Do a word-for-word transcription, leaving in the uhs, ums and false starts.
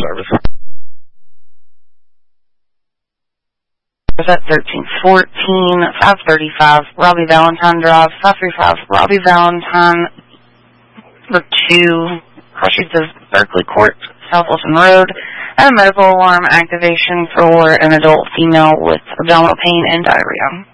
service. At thirteen fourteen, five thirty-five, Robbie Valentine Drive, five three five, Robbie Valentine, number two, cross streets of Berkeley Court, South Wilson Road, and a medical alarm activation for an adult female with abdominal pain and diarrhea.